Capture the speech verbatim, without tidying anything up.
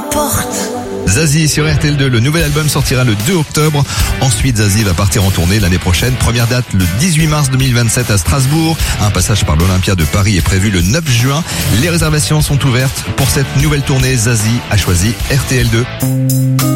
porte. Zazie sur R T L deux, le nouvel album sortira le deux octobre. Ensuite, Zazie va partir en tournée l'année prochaine. Première date le dix-huit mars deux mille vingt-sept à Strasbourg. Un passage par l'Olympia de Paris est prévu le neuf juin. Les réservations sont ouvertes. Pour cette nouvelle tournée, Zazie a choisi R T L deux.